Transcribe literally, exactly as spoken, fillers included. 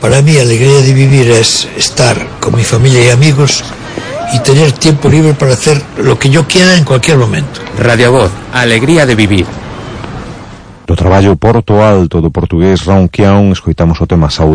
Para mí, alegría de vivir es estar con mi familia y amigos y tener tiempo libre para hacer lo que yo quiera en cualquier momento. Radio Voz, alegría de vivir. Do traballo Porto Alto do portugués Ronquián escoitamos o tema Saúde.